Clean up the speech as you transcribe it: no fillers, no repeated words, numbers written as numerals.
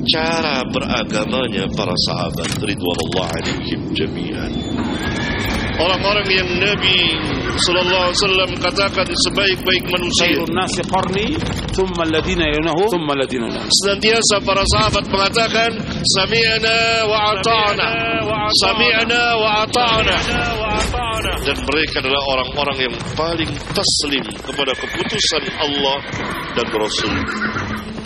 cara beragamanya para sahabat ridwanullah alaihim jami'an. Orang-orang yang Nabi sallallahu alaihi wasallam katakan sebaik-baik manusia. Khairun nasi qarni, thumma alladhina yalunahu, thumma alladhina yalunahu. Senantiasa para sahabat mengatakan sami'na wa ata'na, sami'na wa ata'na. Dan mereka adalah orang-orang yang paling taslim kepada keputusan Allah dan Rasul.